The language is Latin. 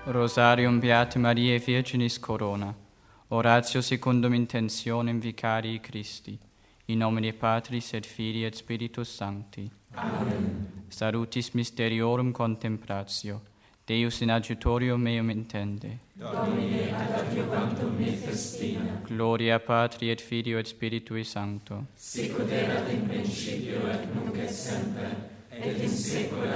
Rosarium Beate Mariae Virginis Corona. Oratio secundum intentionem Vicarii Christi. In nomine Patris et Filii et Spiritus Sancti. Amen. Salutis mysteriorum contemplatio. Deus in adjutorium meum intende. Domine ad adjuvantum me festina. Gloria Patri et Filio et Spiritui Sancto. Sic ut erat in principio et nunc et semper, et in saecula